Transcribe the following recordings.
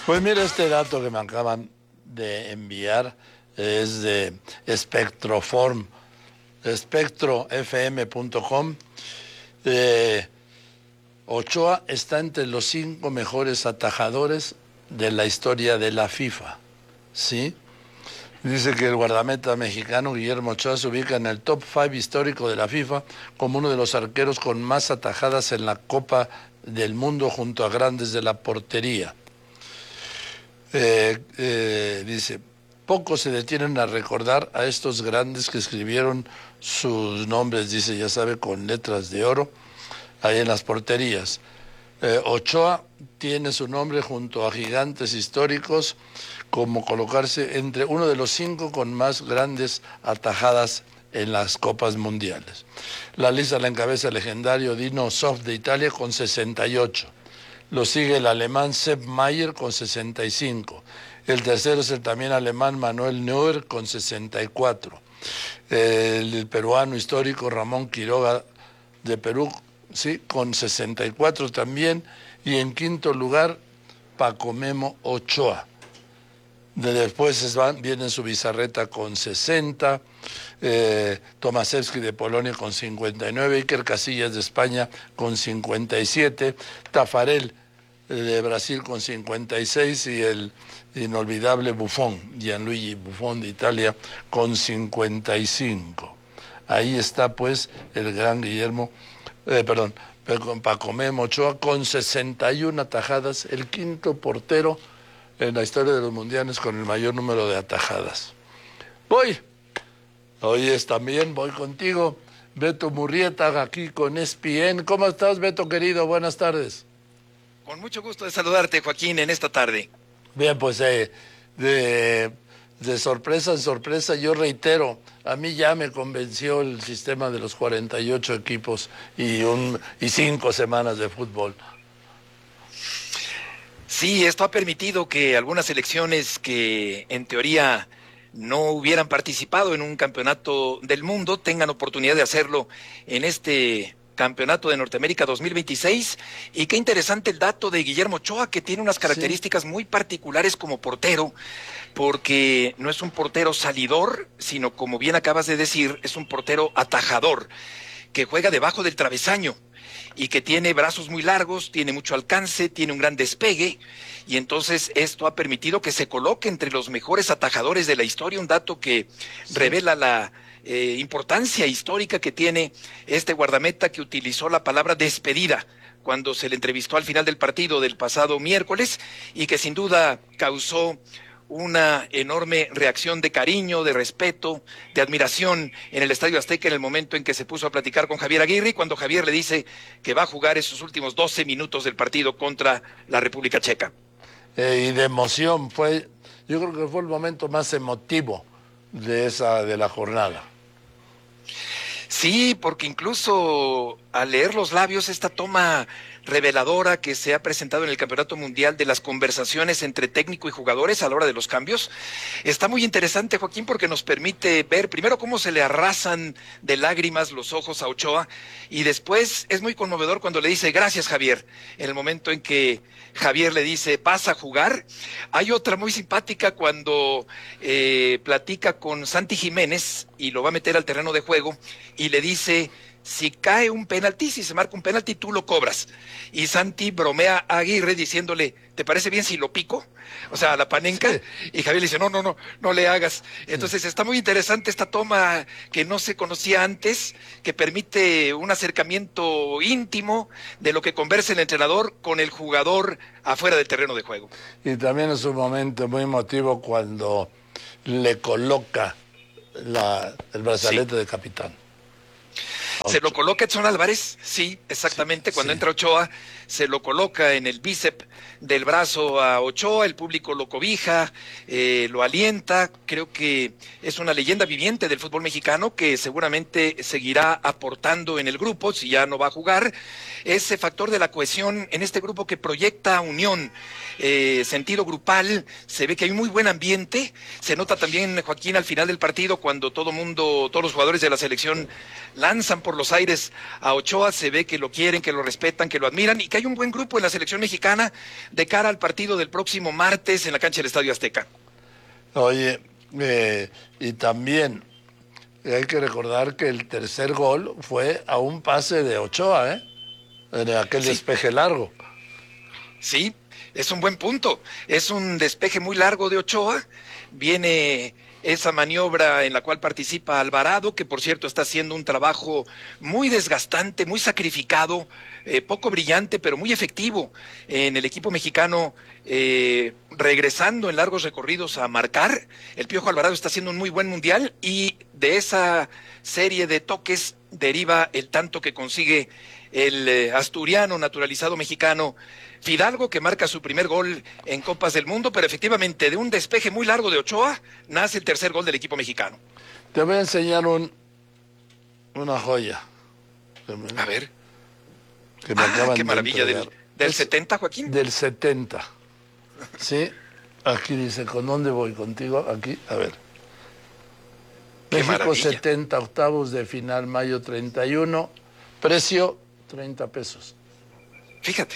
Pues mira, este dato que me acaban de enviar es de Spectroform, spectrofm.com. Ochoa está entre los 5 mejores atajadores de la historia de la FIFA, ¿sí? Dice que el guardameta mexicano Guillermo Ochoa se ubica en el top 5 histórico de la FIFA como uno de los arqueros con más atajadas en la Copa del Mundo junto a grandes de la portería. Dice, pocos se detienen a recordar a estos grandes que escribieron sus nombres, dice, ya sabe, con letras de oro, ahí en las porterías. Ochoa tiene su nombre junto a gigantes históricos, como colocarse entre uno de los 5 con más grandes atajadas en las Copas Mundiales. La lista la encabeza el legendario Dino Zoff de Italia con 68. Lo sigue el alemán Sepp Maier con 65. El tercero es el también alemán Manuel Neuer con 64. El peruano histórico Ramón Quiroga de Perú, sí, con 64 también. Y en quinto lugar, Paco Memo Ochoa. Después viene su Bizarreta con 60, Tomaszewski de Polonia con 59, Iker Casillas de España con 57, Tafarel de Brasil con 56 y el inolvidable Buffon, Gianluigi Buffon de Italia con 55. Ahí está pues el gran Paco Memo Ochoa con 61 atajadas, el quinto portero en la historia de los mundiales con el mayor número de atajadas. Voy contigo, Beto Murrieta, aquí con ESPN. ¿Cómo estás, Beto, querido? Buenas tardes. Con mucho gusto de saludarte, Joaquín, en esta tarde. Bien, pues de sorpresa en sorpresa, yo reitero, a mí ya me convenció el sistema de los 48 equipos y 5 semanas de fútbol. Sí, esto ha permitido que algunas selecciones que en teoría no hubieran participado en un campeonato del mundo tengan oportunidad de hacerlo en este Campeonato de Norteamérica 2026. Y qué interesante el dato de Guillermo Ochoa, que tiene unas características muy particulares como portero, porque no es un portero salidor, sino, como bien acabas de decir, es un portero atajador, que juega debajo del travesaño y que tiene brazos muy largos, tiene mucho alcance, tiene un gran despegue, y entonces esto ha permitido que se coloque entre los mejores atajadores de la historia, un dato que revela la importancia histórica que tiene este guardameta, que utilizó la palabra despedida cuando se le entrevistó al final del partido del pasado miércoles, y que sin duda causó una enorme reacción de cariño, de respeto, de admiración en el Estadio Azteca en el momento en que se puso a platicar con Javier Aguirre, cuando Javier le dice que va a jugar esos últimos 12 minutos del partido contra la República Checa. Y de emoción, yo creo que fue el momento más emotivo de la jornada. Sí, porque incluso al leer los labios, esta toma reveladora que se ha presentado en el Campeonato Mundial de las conversaciones entre técnico y jugadores a la hora de los cambios, está muy interesante, Joaquín, porque nos permite ver primero cómo se le arrasan de lágrimas los ojos a Ochoa, y después es muy conmovedor cuando le dice gracias, Javier, en el momento en que Javier le dice vas a jugar. Hay otra muy simpática cuando platica con Santi Jiménez y lo va a meter al terreno de juego y le dice: si cae un penalti, si se marca un penalti, tú lo cobras. Y Santi bromea a Aguirre diciéndole: ¿te parece bien si lo pico? O sea, a la panenca. Sí. Y Javier le dice: no le hagas. Entonces está muy interesante esta toma que no se conocía antes, que permite un acercamiento íntimo de lo que conversa el entrenador con el jugador afuera del terreno de juego. Y también es un momento muy emotivo cuando le coloca el brazalete de capitán. Se lo coloca Edson Álvarez, sí, exactamente, cuando entra Ochoa, se lo coloca en el bíceps del brazo a Ochoa, el público lo cobija, lo alienta. Creo que es una leyenda viviente del fútbol mexicano que seguramente seguirá aportando en el grupo, si ya no va a jugar. Ese factor de la cohesión en este grupo que proyecta unión, sentido grupal, se ve que hay un muy buen ambiente. Se nota también, Joaquín, al final del partido, cuando todos los jugadores de la selección lanzan por los aires a Ochoa, se ve que lo quieren, que lo respetan, que lo admiran, y que hay hay un buen grupo en la selección mexicana de cara al partido del próximo martes en la cancha del Estadio Azteca. Oye, y también hay que recordar que el tercer gol fue a un pase de Ochoa, en aquel despeje largo. Sí, es un buen punto. Es un despeje muy largo de Ochoa. Viene esa maniobra en la cual participa Alvarado, que por cierto está haciendo un trabajo muy desgastante, muy sacrificado, poco brillante, pero muy efectivo en el equipo mexicano, regresando en largos recorridos a marcar. El Piojo Alvarado está haciendo un muy buen mundial y de esa serie de toques deriva el tanto que consigue el asturiano naturalizado mexicano Fidalgo, que marca su primer gol en Copas del Mundo, pero efectivamente de un despeje muy largo de Ochoa nace el tercer gol del equipo mexicano. Te voy a enseñar una joya. A ver. Que me acaban qué de maravilla. entregar. ¿Del 70, Joaquín? Del 70. Sí, aquí dice, ¿con dónde voy? Contigo, aquí, a ver. Qué México maravilla. 70, octavos de final, mayo 31, precio 30 pesos. Fíjate.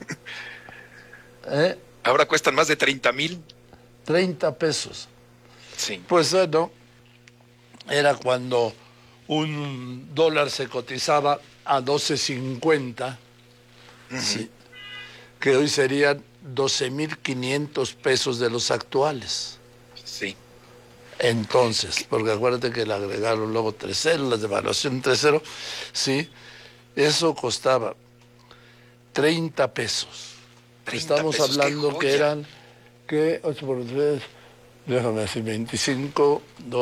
Ahora cuestan más de 30,000. 30 pesos. Sí. Pues bueno, era cuando un dólar se cotizaba a 12.50, sí, que hoy serían 12.500 pesos de los actuales. Sí. Entonces, porque acuérdate que le agregaron luego 3 ceros, la devaluación 3 ceros, sí, eso costaba 30 pesos. 30 Estamos pesos, hablando qué que joya. eran, que 8 por 3, déjame decir, 25,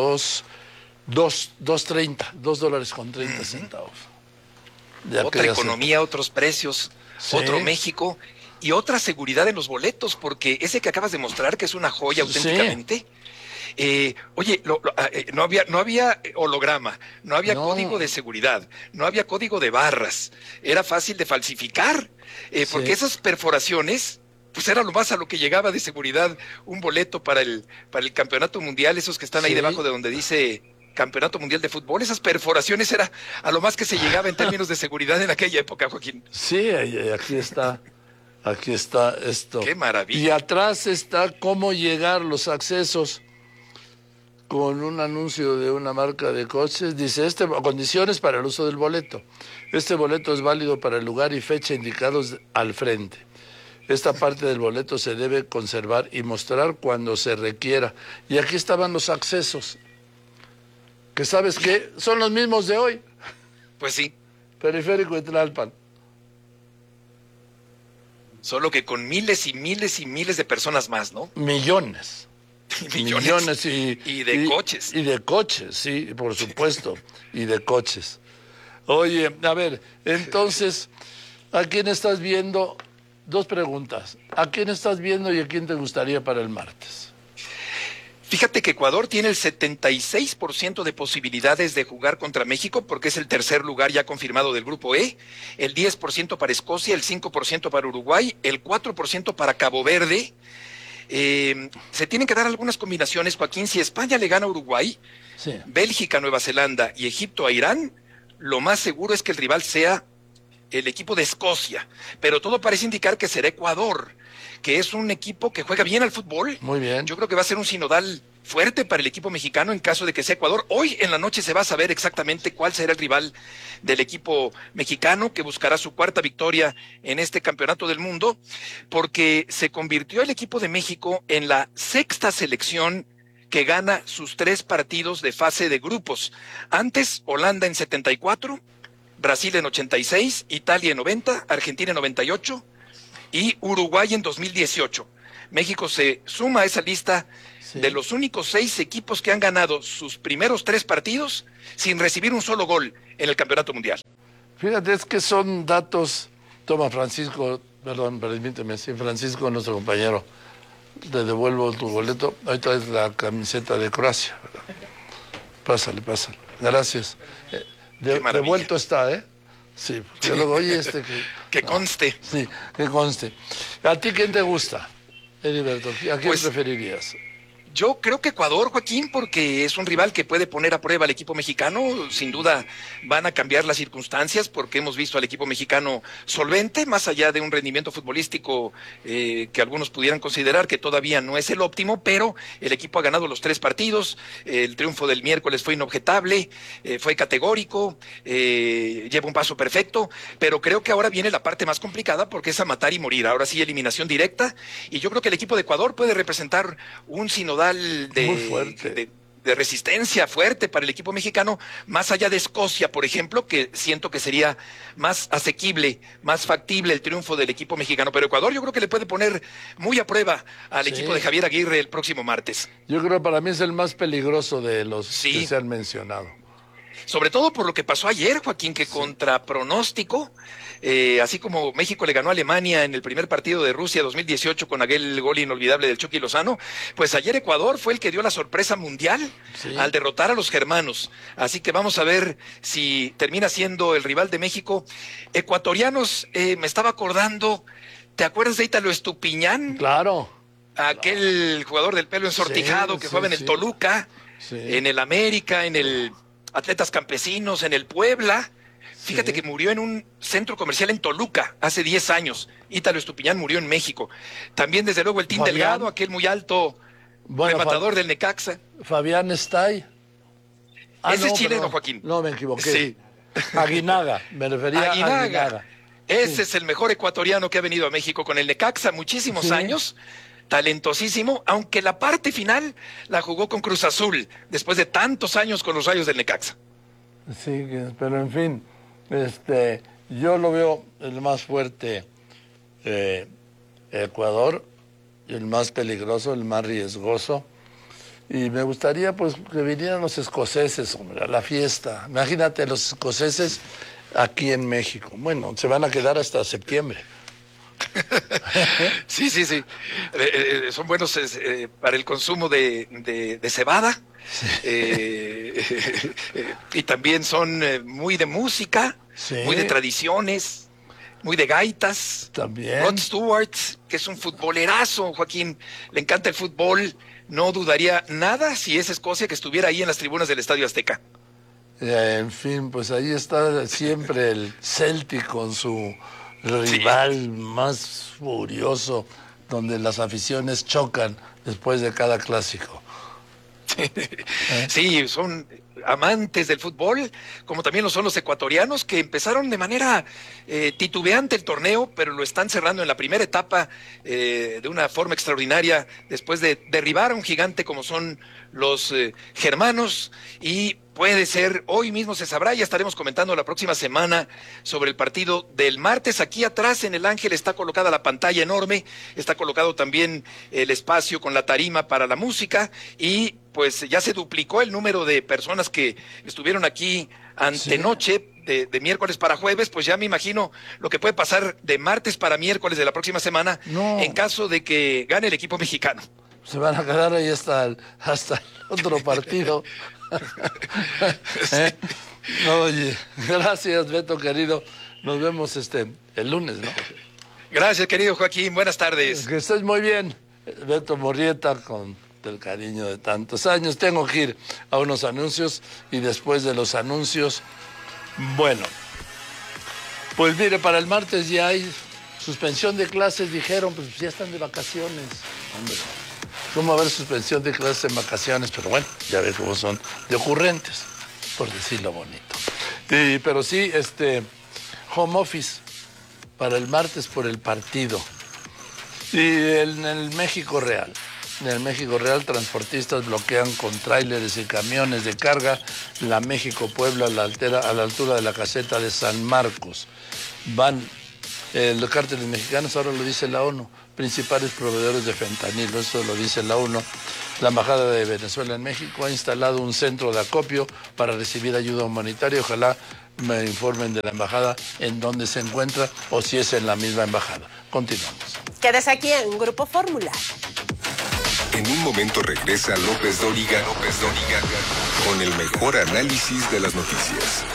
2.30, $2.30. De Otra aquella economía, otros precios, Sí. otro México y otra seguridad en los boletos, porque ese que acabas de mostrar, que es una joya Sí. auténticamente. Oye, no había holograma, no había No. código de seguridad, no había código de barras, era fácil de falsificar, porque Sí. esas perforaciones, pues era lo más a lo que llegaba de seguridad un boleto para el campeonato mundial, esos que están ahí Sí. debajo de donde dice Campeonato Mundial de Fútbol, esas perforaciones era a lo más que se llegaba en términos de seguridad en aquella época, Joaquín. Sí, aquí está esto. ¡Qué maravilla! Y atrás está cómo llegar los accesos con un anuncio de una marca de coches. Dice, condiciones para el uso del boleto. Este boleto es válido para el lugar y fecha indicados al frente. Esta parte del boleto se debe conservar y mostrar cuando se requiera. Y aquí estaban los accesos, que sabes que son los mismos de hoy. Pues sí, Periférico de Tlalpan. solo que con miles y miles y miles de personas más, ¿no? Millones. Millones. Y de coches. Y de coches, sí, por supuesto. Y de coches. Oye, a ver, entonces, ¿a quién estás viendo? 2 preguntas. ¿A quién estás viendo y a quién te gustaría para el martes? Fíjate que Ecuador tiene el 76% de posibilidades de jugar contra México porque es el tercer lugar ya confirmado del grupo E, el 10% para Escocia, el 5% para Uruguay, el 4% para Cabo Verde. Se tienen que dar algunas combinaciones, Joaquín. Si España le gana a Uruguay, Sí. Bélgica, Nueva Zelanda y Egipto a Irán, lo más seguro es que el rival sea el equipo de Escocia, pero todo parece indicar que será Ecuador, que es un equipo que juega bien al fútbol. Muy bien. Yo creo que va a ser un sinodal fuerte para el equipo mexicano en caso de que sea Ecuador. Hoy en la noche se va a saber exactamente cuál será el rival del equipo mexicano que buscará su 4ª victoria en este campeonato del mundo, porque se convirtió el equipo de México en la 6ª selección que gana sus 3 partidos de fase de grupos. Antes, Holanda en 74, Brasil en 86, Italia en 90, Argentina en 98 y Uruguay en 2018. México se suma a esa lista Sí. de los únicos 6 equipos que han ganado sus primeros 3 partidos sin recibir un solo gol en el Campeonato Mundial. Fíjate, es que son datos. Toma, Francisco, perdón, permíteme, sí, Francisco, nuestro compañero. Te devuelvo tu boleto. Ahí traes la camiseta de Croacia, ¿verdad? Pásale. Gracias. Qué maravilla. Devuelto está, ¿eh? Sí, porque luego, oye, Que conste. Sí, que conste. ¿A ti quién te gusta, Heriberto? ¿A quién Pues, preferirías? Yo creo que Ecuador, Joaquín, porque es un rival que puede poner a prueba al equipo mexicano. Sin duda van a cambiar las circunstancias porque hemos visto al equipo mexicano solvente, más allá de un rendimiento futbolístico que algunos pudieran considerar que todavía no es el óptimo, pero el equipo ha ganado los 3 partidos. El triunfo del miércoles fue inobjetable, fue categórico, lleva un paso perfecto, pero creo que ahora viene la parte más complicada porque es a matar y morir. Ahora sí, eliminación directa, y yo creo que el equipo de Ecuador puede representar un sinodal de resistencia fuerte para el equipo mexicano, más allá de Escocia, por ejemplo, que siento que sería más asequible, más factible el triunfo del equipo mexicano. Pero Ecuador yo creo que le puede poner muy a prueba al equipo de Javier Aguirre el próximo martes. Yo creo que para mí es el más peligroso de los que se han mencionado. Sobre todo por lo que pasó ayer, Joaquín, que contra pronóstico, así como México le ganó a Alemania en el primer partido de Rusia 2018 con aquel gol inolvidable del Chucky Lozano, pues ayer Ecuador fue el que dio la sorpresa mundial al derrotar a los germanos. Así que vamos a ver si termina siendo el rival de México. Ecuatorianos, me estaba acordando, ¿te acuerdas de Ítalo Estupiñán? Claro. Aquel jugador del pelo ensortijado que jugaba en el Toluca, en el América, en el Atletas Campesinos, en el Puebla. Fíjate que murió en un centro comercial en Toluca hace 10 años. Ítalo Estupiñán murió en México. También, desde luego, el Team Delgado, aquel muy alto rematador del Necaxa. Fabián Stay. Ese es chileno, Joaquín. No, me equivoqué. Sí. Aguinaga, me refería a Aguinaga. Ese es el mejor ecuatoriano que ha venido a México con el Necaxa, muchísimos años. Talentosísimo, aunque la parte final la jugó con Cruz Azul, después de tantos años con los Rayos del Necaxa. Sí, pero en fin, yo lo veo el más fuerte Ecuador, el más peligroso, el más riesgoso, y me gustaría pues que vinieran los escoceses, hombre, a la fiesta. Imagínate los escoceses aquí en México. Bueno, se van a quedar hasta septiembre. Sí. Son buenos para el consumo de cebada. Y también son muy de música, muy de tradiciones, muy de gaitas. También. Rod Stewart, que es un futbolerazo, Joaquín, le encanta el fútbol. No dudaría nada si es Escocia que estuviera ahí en las tribunas del Estadio Azteca. En fin, pues ahí está siempre el Celtic con su rival más furioso, donde las aficiones chocan después de cada clásico. Sí, son amantes del fútbol, como también lo son los ecuatorianos, que empezaron de manera titubeante el torneo, pero lo están cerrando en la primera etapa de una forma extraordinaria, después de derribar a un gigante como son los germanos. Y puede ser, hoy mismo se sabrá, ya estaremos comentando la próxima semana sobre el partido del martes. Aquí atrás en el Ángel está colocada la pantalla enorme, está colocado también el espacio con la tarima para la música, y pues ya se duplicó el número de personas que estuvieron aquí antenoche, de miércoles para jueves. Pues ya me imagino lo que puede pasar de martes para miércoles de la próxima semana, en caso de que gane el equipo mexicano. Se van a quedar ahí hasta el otro partido. Oye, gracias, Beto, querido. Nos vemos el lunes, ¿no? Gracias, querido Joaquín. Buenas tardes. Que estés muy bien. Beto Murrieta, con el cariño de tantos años. Tengo que ir a unos anuncios, y después de los anuncios, bueno, pues mire, para el martes ya hay suspensión de clases, dijeron, pues ya están de vacaciones. Hombre, ¿cómo va a haber suspensión de clases en vacaciones? Pero bueno, ya ves cómo son de ocurrentes, por decirlo bonito. Pero sí, home office para el martes por el partido. Y en el México Real. En el México Real, transportistas bloquean con tráileres y camiones de carga la México-Puebla a la altura de la caseta de San Marcos. Van los cárteles mexicanos, ahora lo dice la ONU, principales proveedores de fentanilo, eso lo dice la ONU. La Embajada de Venezuela en México ha instalado un centro de acopio para recibir ayuda humanitaria. Ojalá me informen de la embajada en dónde se encuentra o si es en la misma embajada. Continuamos. Quédese aquí en Grupo Fórmula. En un momento regresa López Dóriga con el mejor análisis de las noticias.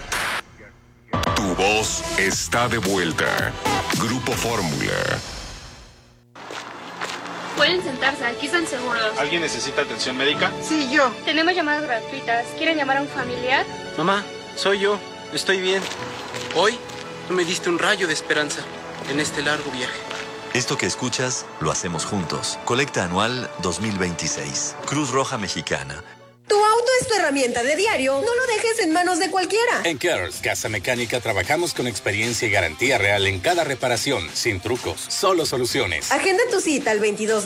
Tu voz está de vuelta. Grupo Fórmula. Pueden sentarse, aquí están seguros. ¿Alguien necesita atención médica? Sí, yo. Tenemos llamadas gratuitas. ¿Quieren llamar a un familiar? Mamá, soy yo. Estoy bien. Hoy tú me diste un rayo de esperanza en este largo viaje. Esto que escuchas, lo hacemos juntos. Colecta anual 2026. Cruz Roja Mexicana. Tu auto es tu herramienta de diario. No lo dejes en manos de cualquiera. En Cares Casa Mecánica trabajamos con experiencia y garantía real en cada reparación, sin trucos, solo soluciones. Agenda tu cita al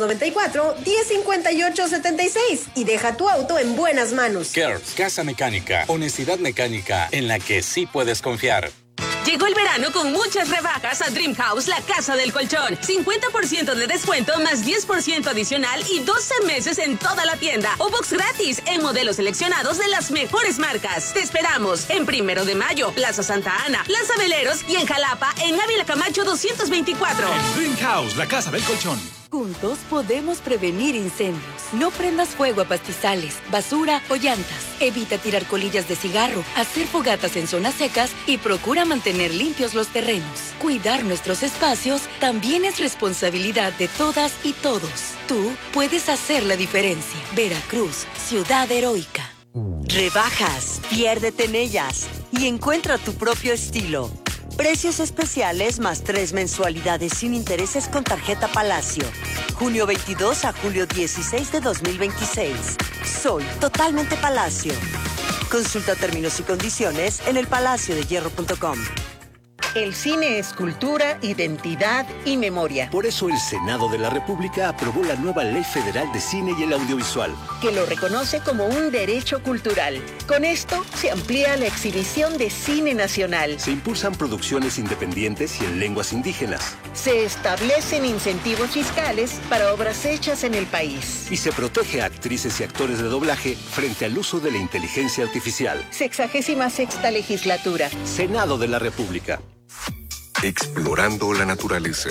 2294-1058-76 y deja tu auto en buenas manos. Cares Casa Mecánica, honestidad mecánica en la que sí puedes confiar. Llegó el verano con muchas rebajas a Dream House, la casa del colchón. 50% de descuento más 10% adicional y 12 meses en toda la tienda. O box gratis en modelos seleccionados de las mejores marcas. Te esperamos en 1 de Mayo, Plaza Santa Ana, Plaza Veleros y en Jalapa, en Ávila Camacho 224. En Dream House, la casa del colchón. Juntos podemos prevenir incendios. No prendas fuego a pastizales, basura o llantas. Evita tirar colillas de cigarro, hacer fogatas en zonas secas y procura mantener limpios los terrenos. Cuidar nuestros espacios también es responsabilidad de todas y todos. Tú puedes hacer la diferencia. Veracruz, ciudad heroica. Rebajas, piérdete en ellas y encuentra tu propio estilo. Precios especiales más 3 mensualidades sin intereses con tarjeta Palacio. Junio 22 a julio 16 de 2026. Soy totalmente Palacio. Consulta términos y condiciones en elpalaciodehierro.com. El cine es cultura, identidad y memoria. Por eso el Senado de la República aprobó la nueva Ley Federal de Cine y el Audiovisual, que lo reconoce como un derecho cultural. Con esto se amplía la exhibición de cine nacional. Se impulsan producciones independientes y en lenguas indígenas. Se establecen incentivos fiscales para obras hechas en el país. Y se protege a actrices y actores de doblaje frente al uso de la inteligencia artificial. 66ª legislatura. Senado de la República. Explorando la naturaleza.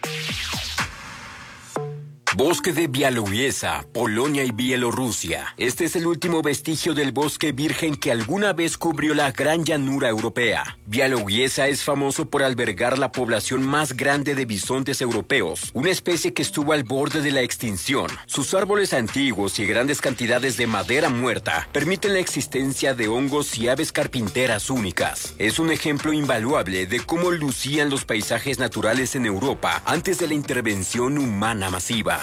Bosque de Białowieża, Polonia y Bielorrusia. Este es el último vestigio del bosque virgen que alguna vez cubrió la gran llanura europea. Białowieża es famoso por albergar la población más grande de bisontes europeos, una especie que estuvo al borde de la extinción. Sus árboles antiguos y grandes cantidades de madera muerta permiten la existencia de hongos y aves carpinteras únicas. Es un ejemplo invaluable de cómo lucían los paisajes naturales en Europa antes de la intervención humana masiva.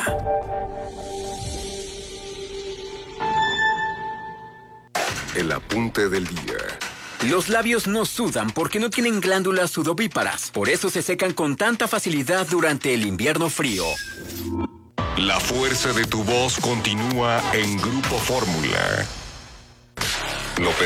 El apunte del día. Los labios no sudan porque no tienen glándulas sudovíparas. Por eso se secan con tanta facilidad durante el invierno frío. La fuerza de tu voz continúa en Grupo Fórmula. López